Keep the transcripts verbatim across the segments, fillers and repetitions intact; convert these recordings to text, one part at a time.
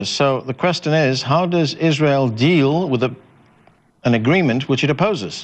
So the question is, how does Israel deal with a, an agreement which it opposes?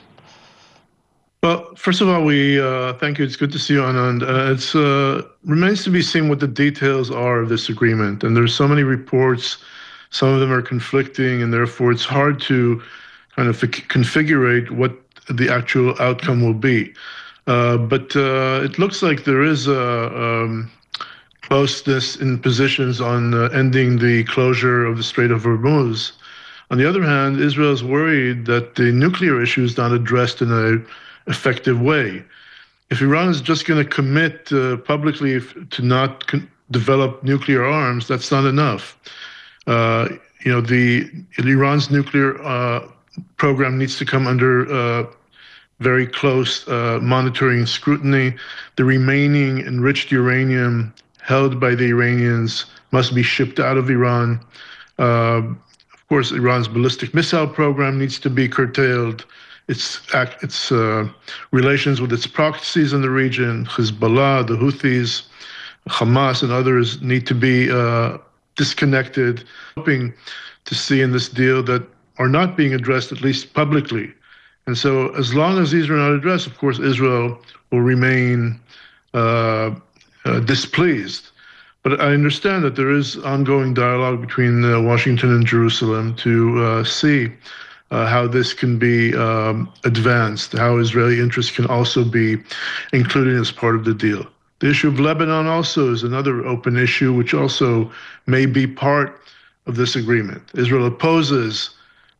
Well, first of all, we uh, thank you. It's good to see you, Anand. Uh, it's uh, remains to be seen what the details are of this agreement, and there's so many reports. Some of them are conflicting, and therefore it's hard to kind of configure what the actual outcome will be. Uh, but uh, it looks like there is a um, closeness in positions on uh, ending the closure of the Strait of Hormuz. On the other hand, Israel is worried that the nuclear issue is not addressed in an effective way. If Iran is just going to commit uh, publicly to not con- develop nuclear arms, that's not enough. Uh, you know, the Iran's nuclear uh, program needs to come under uh, very close uh, monitoring and scrutiny. The remaining enriched uranium held by the Iranians must be shipped out of Iran. Uh, of course, Iran's ballistic missile program needs to be curtailed. Its act, its uh, relations with its proxies in the region, Hezbollah, the Houthis, Hamas, and others need to be uh, disconnected. Hoping to see in this deal that are not being addressed, at least publicly. And so, as long as these are not addressed, of course, Israel will remain uh, uh, displeased. But I understand that there is ongoing dialogue between uh, Washington and Jerusalem to uh, see uh, how this can be um, advanced, how Israeli interests can also be included as part of the deal. The issue of Lebanon also is another open issue, which also may be part of this agreement. Israel opposes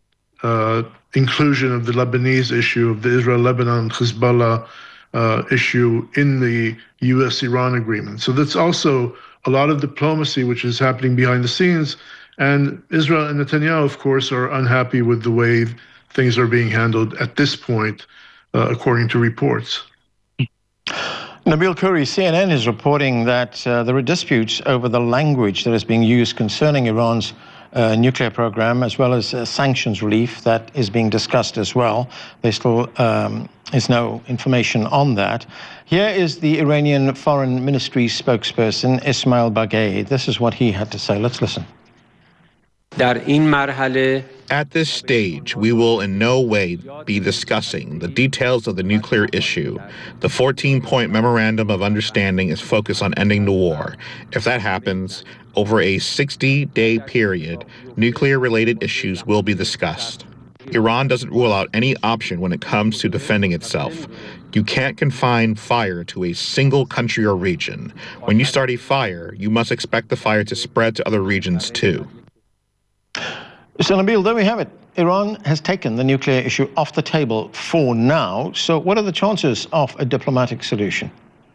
uh, inclusion of the Lebanese issue, of the Israel-Lebanon-Hezbollah uh, issue in the U S Iran agreement. So that's also a lot of diplomacy which is happening behind the scenes. And Israel and Netanyahu, of course, are unhappy with the way things are being handled at this point, uh, according to reports. Nabil Khoury, C N N is reporting that uh, there are disputes over the language that is being used concerning Iran's uh, nuclear program, as well as uh, sanctions relief that is being discussed as well. There still um, is no information on that. Here is the Iranian Foreign Ministry spokesperson, Ismail Baghei. This is what he had to say. Let's listen. At this stage, we will in no way be discussing the details of the nuclear issue. The fourteen-point memorandum of understanding is focused on ending the war. If that happens, over a sixty-day period, nuclear-related issues will be discussed. Iran doesn't rule out any option when it comes to defending itself. You can't confine fire to a single country or region. When you start a fire, you must expect the fire to spread to other regions too. So, Nabil, there we have it. Iran has taken the nuclear issue off the table for now. So what are the chances of a diplomatic solution?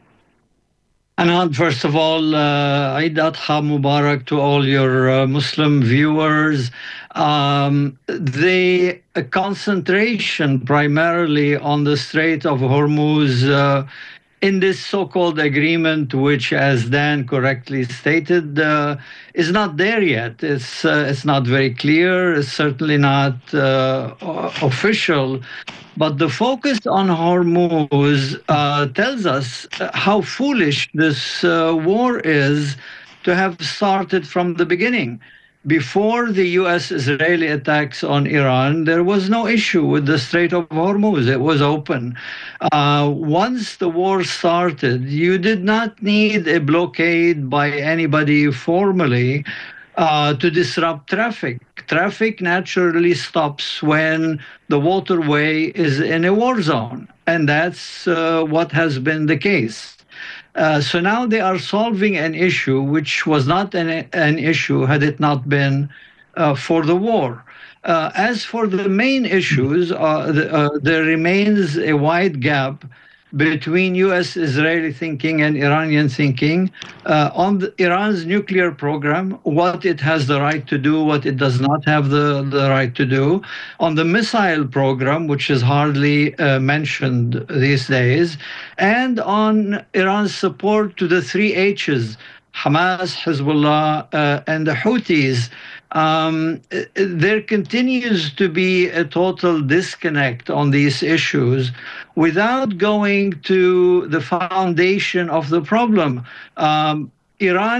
Anand, first of all, uh, Eid Adha Mubarak to all your uh, Muslim viewers. Um, the uh, concentration primarily on the Strait of Hormuz uh, in this so-called agreement, which, as Dan correctly stated, uh, is not there yet. It's uh, it's not very clear. It's certainly not uh, official. But the focus on Hormuz uh, tells us how foolish this uh, war is to have started from the beginning. Before the U S-Israeli attacks on Iran, there was no issue with the Strait of Hormuz. It was open. Uh, once the war started, you did not need a blockade by anybody formally uh, to disrupt traffic. Traffic naturally stops when the waterway is in a war zone, and that's uh, what has been the case. Uh, so now they are solving an issue which was not an, an issue had it not been uh, for the war. Uh, as for the main issues, uh, the, uh, there remains a wide gap between U S-Israeli thinking and Iranian thinking uh, on the, Iran's nuclear program, what it has the right to do, what it does not have the, the right to do, on the missile program, which is hardly uh, mentioned these days, and on Iran's support to the three H's, Hamas, Hezbollah, uh, and the Houthis. Um, there continues to be a total disconnect on these issues without going to the foundation of the problem. Um, Iran